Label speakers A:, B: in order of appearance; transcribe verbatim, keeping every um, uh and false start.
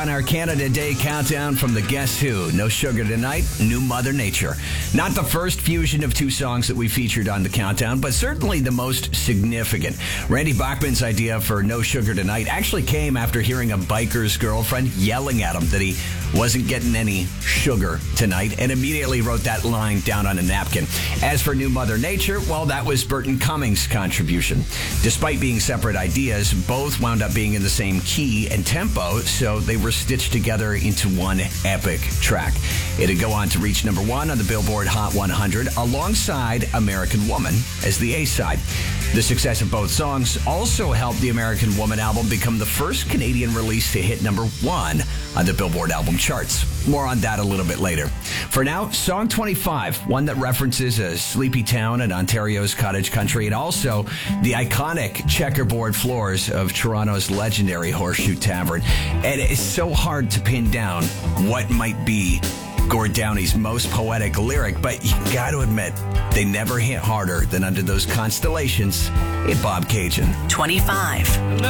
A: on our Canada Day countdown from the Guess Who. No Sugar Tonight, New Mother Nature. Not the first fusion of two songs that we featured on the countdown, but certainly the most significant. Randy Bachman's idea for No Sugar Tonight actually came after hearing a biker's girlfriend yelling at him that he wasn't getting any sugar tonight, and immediately wrote that line down on a napkin. As for New Mother Nature, well, that was Burton Cummings' contribution. Despite being separate ideas, both wound up being in the same key and tempo, so they were stitched together into one epic track. It'd go on to reach number one on the Billboard Hot one hundred alongside American Woman as the A-side. The success of both songs also helped the American Woman album become the first Canadian release to hit number one on the Billboard album charts. More on that a little bit later. For now, song twenty-five, one that references a sleepy town in Ontario's cottage country and also the iconic checkerboard floors of Toronto's legendary Horseshoe Tavern. And it's so hard to pin down what might be Gord Downie's most poetic lyric, but you got to admit, they never hit harder than Under Those Constellations in Bob Cajun.
B: twenty-five.